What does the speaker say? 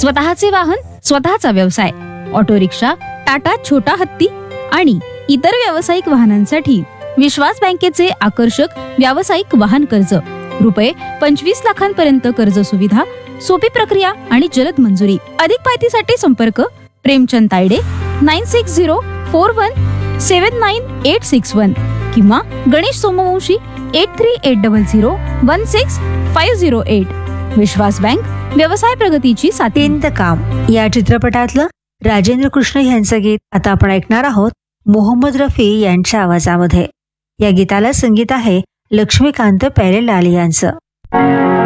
स्वतःचे वाहन, स्वतःचा व्यवसाय, ऑटो रिक्षा, टाटा छोटा हत्ती आणि इतर व्यावसायिक वाहनांसाठी विश्वास बँकेचे आकर्षक व्यावसायिक वाहन कर्ज, रुपये 25 लाखांपर्यंत कर्ज सुविधा, सोपी प्रक्रिया आणि जलद मंजुरी. अधिक माहितीसाठी संपर्क प्रेमचंद तायडे 9604179861 किंवा गणेश सोमवंशी 8380016508. विश्वास बँक, व्यवसाय प्रगतीची साथी. इंतकाम या चित्रपटातलं राजेंद्र कृष्ण यांचं गीत आता आपण ऐकणार आहोत मोहम्मद रफी यांच्या आवाजामध्ये. या गीताला संगीत आहे लक्ष्मीकांत प्यारेलाल यांचं.